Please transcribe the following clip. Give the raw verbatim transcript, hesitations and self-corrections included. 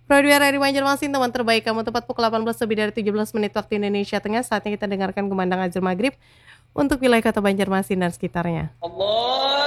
Radio R R I Banjarmasin, teman terbaik kamu, tepat pukul delapan belas lebih dari tujuh belas menit waktu Indonesia Tengah. Saatnya kita dengarkan kumandang azan maghrib untuk wilayah kota Banjarmasin dan sekitarnya. Allah